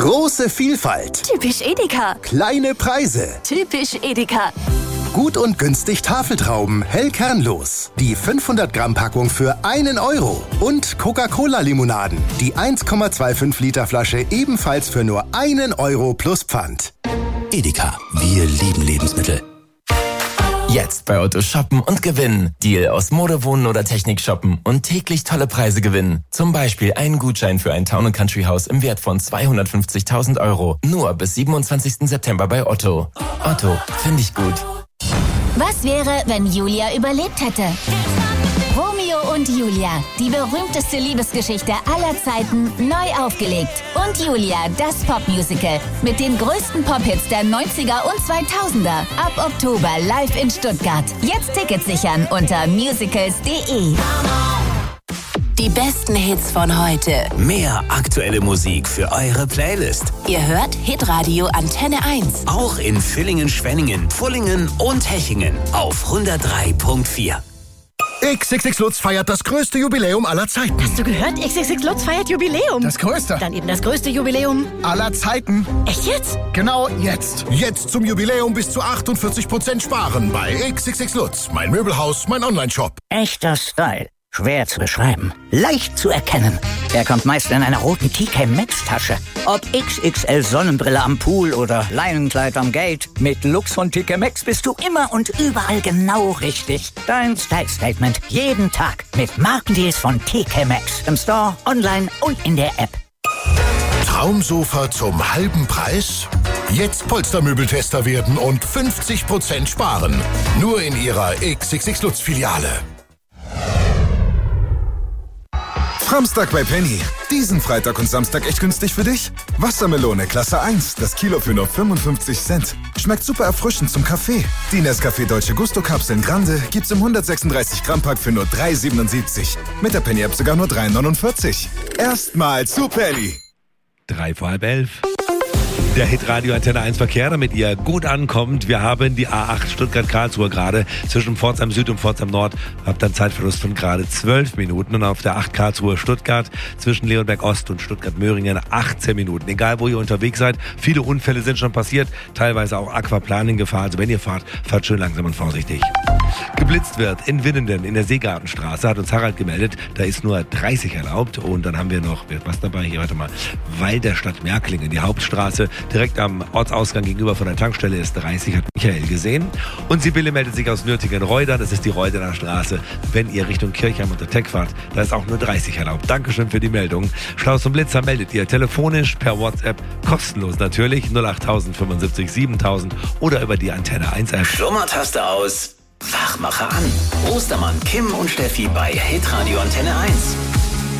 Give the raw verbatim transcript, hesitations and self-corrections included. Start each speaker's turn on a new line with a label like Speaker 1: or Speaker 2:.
Speaker 1: Große Vielfalt.
Speaker 2: Typisch Edeka.
Speaker 1: Kleine Preise.
Speaker 2: Typisch Edeka.
Speaker 1: Gut und günstig Tafeltrauben, hell kernlos. Die fünfhundert Gramm Packung für einen Euro. Und Coca-Cola-Limonaden. Die eins Komma fünfundzwanzig Liter Flasche ebenfalls für nur einen Euro plus Pfand.
Speaker 3: Edeka, wir lieben Lebensmittel.
Speaker 4: Jetzt bei Otto shoppen und gewinnen. Deal aus Mode, Wohnen oder Technik shoppen und täglich tolle Preise gewinnen. Zum Beispiel einen Gutschein für ein Town and Country Haus im Wert von zweihundertfünfzigtausend Euro. Nur bis siebenundzwanzigsten September bei Otto. Otto, finde ich gut.
Speaker 5: Was wäre, wenn Julia überlebt hätte? Romeo und Julia, die berühmteste Liebesgeschichte aller Zeiten, neu aufgelegt. Und Julia, das Popmusical mit den größten Pop-Hits der neunziger und zweitausender. Ab Oktober live in Stuttgart. Jetzt Tickets sichern unter musicals punkt de.
Speaker 6: Die besten Hits von heute.
Speaker 3: Mehr aktuelle Musik für eure Playlist.
Speaker 6: Ihr hört Hitradio Antenne eins.
Speaker 3: Auch in Villingen, Schwenningen, Pfullingen und Hechingen auf hundertdrei Komma vier.
Speaker 1: X X X Lutz feiert das größte Jubiläum aller Zeiten.
Speaker 7: Hast du gehört? X X X Lutz feiert Jubiläum.
Speaker 8: Das größte.
Speaker 7: Dann eben das größte Jubiläum
Speaker 8: aller Zeiten.
Speaker 7: Echt jetzt?
Speaker 8: Genau jetzt.
Speaker 1: Jetzt zum Jubiläum bis zu achtundvierzig Prozent sparen bei X X X Lutz. Mein Möbelhaus, mein Online-Shop.
Speaker 9: Echter Style. Schwer zu beschreiben. Leicht zu erkennen. Er kommt meist in einer roten T K Maxx Tasche. Ob X X L Sonnenbrille am Pool oder Leinenkleid am Gate. Mit Looks von T K Maxx bist du immer und überall genau richtig. Dein Style Statement. Jeden Tag. Mit Markendeals von T K Maxx. Im Store, online und in der App.
Speaker 1: Traumsofa zum halben Preis? Jetzt Polstermöbeltester werden und fünfzig Prozent sparen. Nur in ihrer X X X Lutz Filiale.
Speaker 10: Samstag bei Penny. Diesen Freitag und Samstag echt günstig für dich? Wassermelone Klasse eins, das Kilo für nur fünfundfünfzig Cent. Schmeckt super erfrischend zum Kaffee. Die Nescafé Dolce Gusto Kapseln Grande gibt's im hundertsechsunddreißig Gramm Pack für nur drei siebenundsiebzig. Mit der Penny App sogar nur drei neunundvierzig. Erstmal zu Penny.
Speaker 11: Drei vor halb elf. Der Hitradio Antenne eins Verkehr, damit ihr gut ankommt. Wir haben die A acht Stuttgart-Karlsruhe gerade zwischen Pforzheim Süd und Pforzheim Nord. Habt einen Zeitverlust von gerade zwölf Minuten. Und auf der acht Karlsruhe Stuttgart zwischen Leonberg Ost und Stuttgart-Möhringen achtzehn Minuten. Egal, wo ihr unterwegs seid. Viele Unfälle sind schon passiert. Teilweise auch Aquaplaning-Gefahr. Also wenn ihr fahrt, fahrt schön langsam und vorsichtig. Geblitzt wird in Winnenden in der Seegartenstraße, hat uns Harald gemeldet. Da ist nur dreißig erlaubt. Und dann haben wir noch, was dabei hier, warte mal, Weil der Stadt Märklingen, die Hauptstraße, direkt am Ortsausgang gegenüber von der Tankstelle ist dreißig, hat Michael gesehen. Und Sibylle meldet sich aus Nürtingen-Reudern, das ist die Reudener Straße. Wenn ihr Richtung Kirchheim und der Tech fahrt, da ist auch nur dreißig erlaubt. Dankeschön für die Meldung. Schlaus und Blitzer meldet ihr telefonisch, per WhatsApp, kostenlos natürlich, null acht fünfundsiebzig siebentausend oder über die Antenne eins App.
Speaker 3: Schlummertaste aus, Wachmacher an. Ostermann, Kim und Steffi bei Hitradio Antenne eins.